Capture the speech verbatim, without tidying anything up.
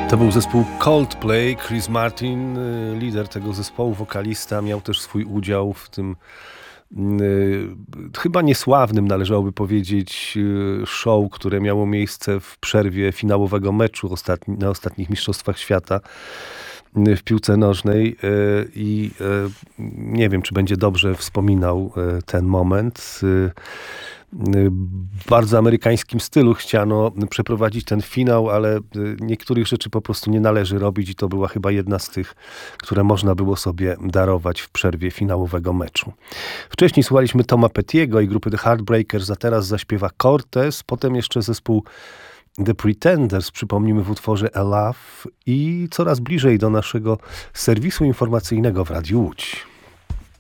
To był zespół Coldplay. Chris Martin, lider tego zespołu, wokalista, miał też swój udział w tym y, chyba niesławnym, należałoby powiedzieć, y, show, które miało miejsce w przerwie finałowego meczu ostatni, na ostatnich Mistrzostwach Świata y, w piłce nożnej y, i y, nie wiem, czy będzie dobrze wspominał y, ten moment. Y, W bardzo amerykańskim stylu chciano przeprowadzić ten finał, ale niektórych rzeczy po prostu nie należy robić i to była chyba jedna z tych, które można było sobie darować w przerwie finałowego meczu. Wcześniej słuchaliśmy Toma Pettiego i grupy The Heartbreakers, a teraz zaśpiewa Cortez, potem jeszcze zespół The Pretenders, przypomnimy, w utworze A Love i coraz bliżej do naszego serwisu informacyjnego w Radiu Łódź.